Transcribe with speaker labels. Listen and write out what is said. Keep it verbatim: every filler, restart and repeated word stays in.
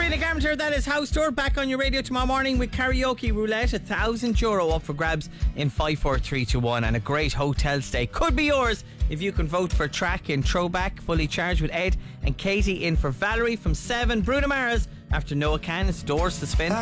Speaker 1: Nick Armature, that is House Tour. Back on your radio tomorrow morning with karaoke roulette. A thousand euro up for grabs in five four three two one, and a great hotel stay could be yours if you can vote for Track in Throwback, Fully Charged with Ed and Katie in for Valerie from seven. Bruno Mars after Noah Can's Doors to Spin.